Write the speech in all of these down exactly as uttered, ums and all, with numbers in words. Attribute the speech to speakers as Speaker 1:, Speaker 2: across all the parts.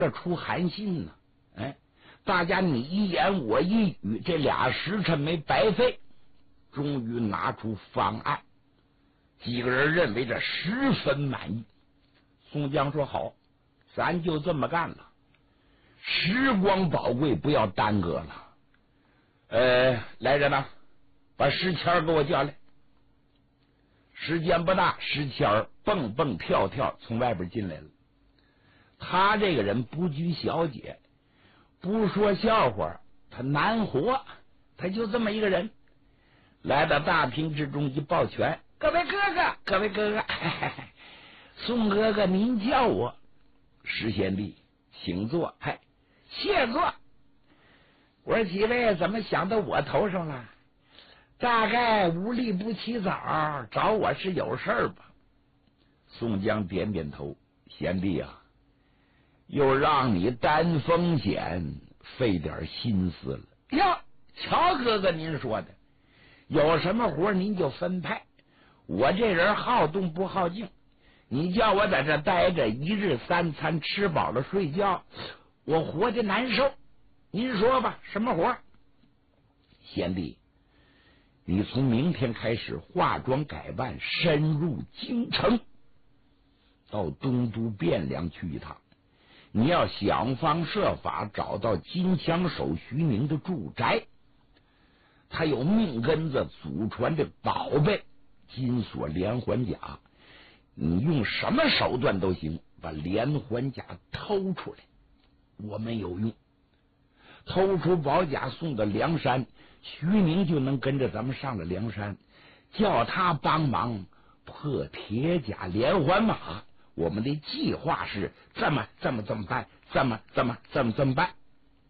Speaker 1: 这出韩信呢。哎，大家你一言我一语，这俩时辰没白费，终于拿出方案。几个人认为这十分满意。宋江说：“好，咱就这么干了。时光宝贵，不要耽搁了。呃，来人呐，把石谦给我叫来。”时间不大，石谦蹦蹦跳跳从外边进来了。他这个人不拘小节，不说笑话，他难活，他就这么一个人。来到大厅之中一抱拳：“各位哥哥，各位哥哥，宋哥哥您叫我。”石贤弟，请坐。嗨，谢坐。我说几位怎么想到我头上了？大概无利不起早，找我是有事儿吧？宋江点点头：“贤弟啊，又让你担风险，费点心思了。哟，乔哥哥您说的，有什么活您就分派。我这人好动不好静，你叫我在这待着，一日三餐吃饱了睡觉，我活得难受。您说吧，什么活？”贤弟，你从明天开始化妆改扮，深入京城，到东都汴梁去一趟。你要想方设法找到金枪手徐宁的住宅，他有命根子祖传的宝贝金锁连环甲，你用什么手段都行，把连环甲偷出来，我们有用。偷出宝甲送到梁山，徐宁就能跟着咱们上了梁山，叫他帮忙破铁甲连环马。我们的计划是这么这么这么办，这么这么这么这么办。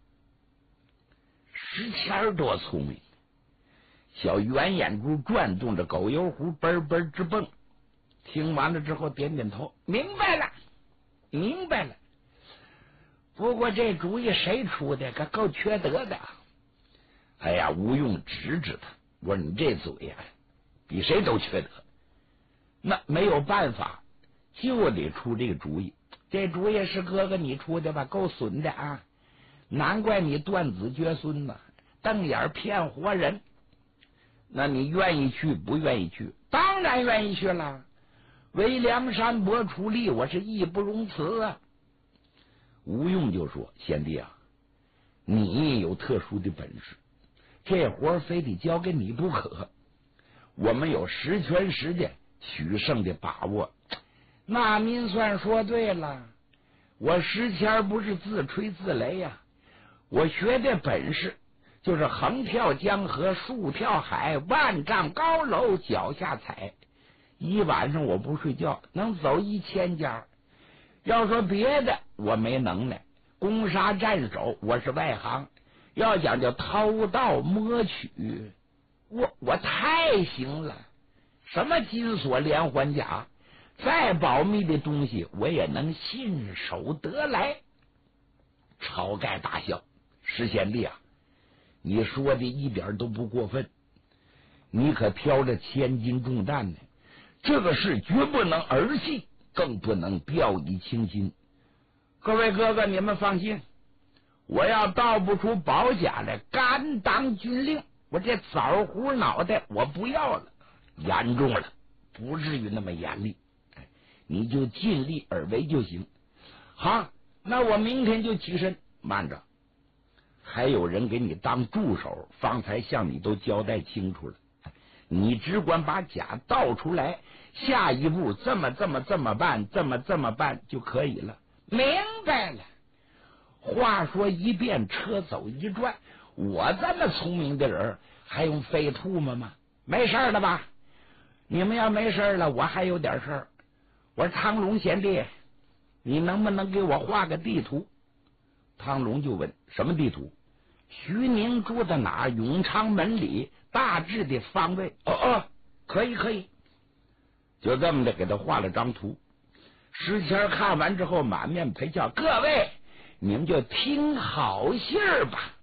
Speaker 1: 石谦多聪明，小圆眼珠转动着，狗油壶嘣嘣直蹦。听完了之后点点头：“明白了，明白了。不过这主意谁出的？可够缺德的。”哎呀，吴用指指他，我说：“你这嘴呀、啊，比谁都缺德。那没有办法，就得出这个主意。这主意是哥哥你出的吧？够损的啊！难怪你断子绝孙呢，瞪眼骗活人。那你愿意去不愿意去？当然愿意去了。为梁山伯出力，我是义不容辞啊。”吴用就说：“贤弟啊，你有特殊的本事，这活非得交给你不可。我们有十全十美取胜的把握。”那您算说对了，我石谦不是自吹自擂呀、啊，我学的本事就是横跳江河，竖跳海，万丈高楼脚下踩，一晚上我不睡觉能走一千家。要说别的我没能耐，攻杀战守我是外行，要讲究偷盗摸取，我我太行了。什么金锁连环甲，再保密的东西我也能信手得来。晁盖大笑：“石贤弟啊，你说的一点都不过分，你可挑着千斤重担呢。这个事绝不能儿戏，更不能掉以轻心。各位哥哥，你们放心，我要盗不出宝甲来，敢当军令，我这枣核脑袋我不要了。严重了，不至于那么严厉，你就尽力而为就行。好，那我明天就起身。慢着，还有人给你当助手，方才向你都交代清楚了，你只管把甲倒出来，下一步这么这么这么办，这么这么办就可以了。明白了。话说一遍，车走一转，我这么聪明的人还用费吐沫吗？没事了吧？你们要没事了，我还有点事儿。我说汤龙贤弟，你能不能给我画个地图？汤龙就问：什么地图？徐宁住在哪？永昌门里大致的方位。哦哦，可以可以。就这么的给他画了张图。石谦看完之后满面陪笑：各位，你们就听好信儿吧。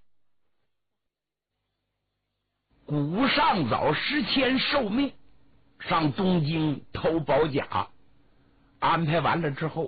Speaker 1: 古上早石谦受命上东京偷宝甲，安排完了之后，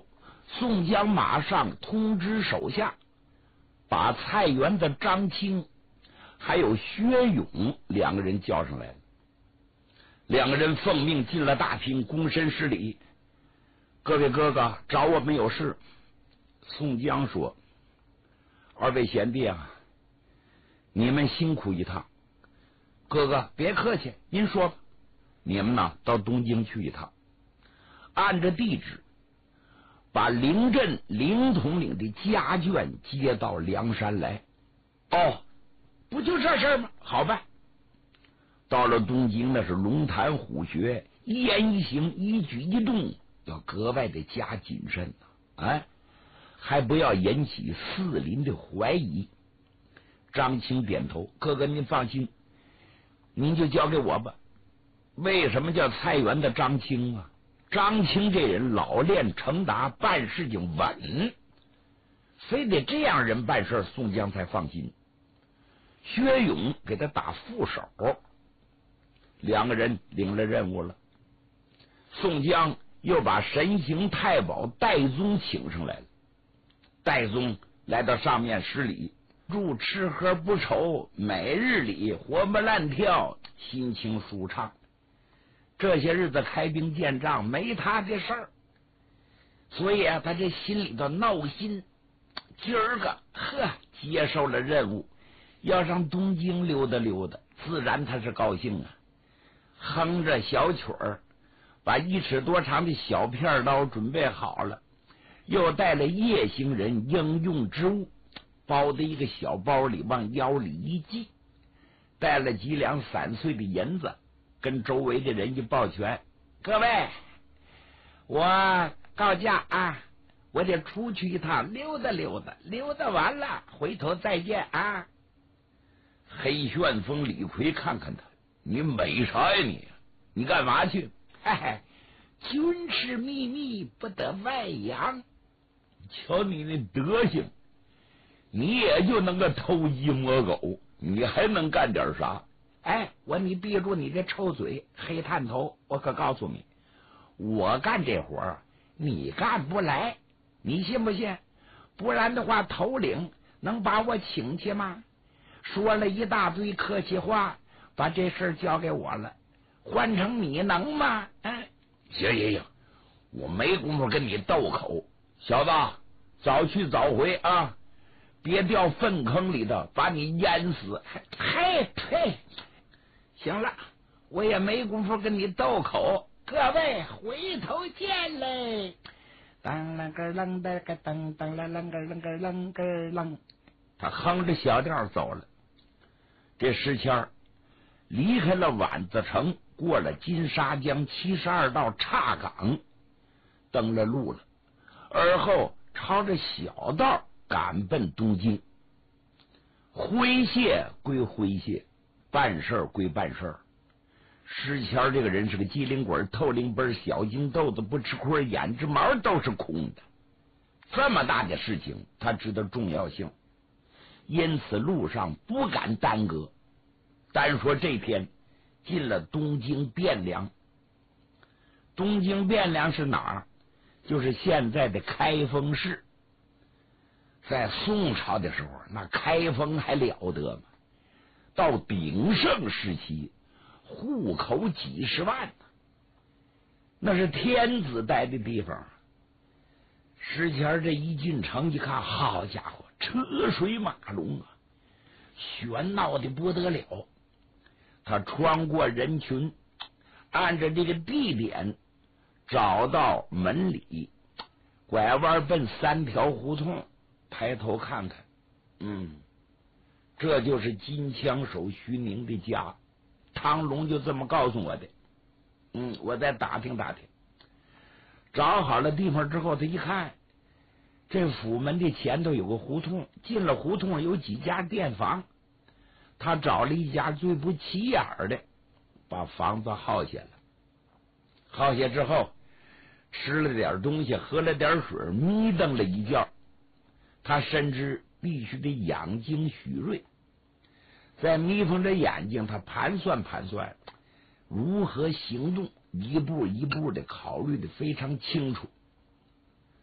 Speaker 1: 宋江马上通知手下，把菜园的张青还有薛勇两个人叫上来了。两个人奉命进了大厅，躬身施礼：“各位哥哥，找我们有事。”宋江说：“二位贤弟啊，你们辛苦一趟。哥哥别客气，您说吧。你们呢，到东京去一趟，按着地址把灵镇灵统领的家眷接到梁山来。”哦，不就这事儿吗？好办。到了东京，那是龙潭虎穴，一言一行一举一动要格外的加谨慎哎，还不要引起四邻的怀疑。张青点头：“哥哥您放心，您就交给我吧。”为什么叫菜园的张青啊？张青这人老练成达，办事情稳，非得这样人办事，宋江才放心。薛勇给他打副手，两个人领了任务了。宋江又把神行太保戴宗请上来了。戴宗来到上面施礼，祝吃喝不愁，每日里活蹦乱跳，心情舒畅。这些日子开兵见仗没他的事儿，所以啊，他这心里头闹心。今儿个呵接受了任务，要上东京溜达溜达，自然他是高兴啊。哼着小曲儿，把一尺多长的小片刀准备好了，又带了夜行人应用之物，包的一个小包里往腰里一系，带了几两散碎的银子，跟周围的人一抱拳：“各位，我告假啊，我得出去一趟溜达溜达，溜达完了回头再见啊。”黑旋风李逵看看他：“你美啥呀你？你干嘛去？”“嘿嘿，军事秘密不得外扬。”“瞧你那德行，你也就能够偷鸡摸狗，你还能干点啥？”“哎，我你闭住你这臭嘴，黑探头！我可告诉你，我干这活你干不来，你信不信？不然的话，头领能把我请去吗？”说了一大堆客气话，把这事交给我了。换成你能吗？哎，行行行，我没工夫跟你斗口，小子，早去早回啊，别掉粪坑里头，把你淹死。嘿呸！行了，我也没工夫跟你斗口，各位回头见嘞！当啷个啷的个当当啷啷个啷个啷个啷，他哼着小调走了。这时迁离开了宛子城，过了金沙江七十二道岔岗，登了路了，而后朝着小道赶奔东京。诙谐归诙谐，办事归办事。石谦这个人是个机灵鬼、透灵本、小金豆子，不吃亏，眼直毛都是空的。这么大的事情，他知道重要性，因此路上不敢耽搁。单说这天进了东京汴梁。东京汴梁是哪儿？就是现在的开封市。在宋朝的时候，那开封还了得吗？到鼎盛时期，户口几十万呢，那是天子待的地方。石前这一进城一看，好家伙，车水马龙啊，喧闹的不得了。他穿过人群，按着这个地点找到门里，拐弯奔三条胡同，抬头看看，嗯，这就是金枪手徐宁的家。汤龙就这么告诉我的。嗯，我再打听打听。找好了地方之后，他一看，这府门的前头有个胡同，进了胡同有几家店房，他找了一家最不起眼的，把房子耗下了。耗下之后，吃了点东西，喝了点水，眯瞪了一觉。他深知必须得养精蓄锐，在眯缝着眼睛，他盘算盘算如何行动，一步一步的考虑的非常清楚。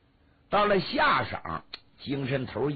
Speaker 1: 到了下晌，精神头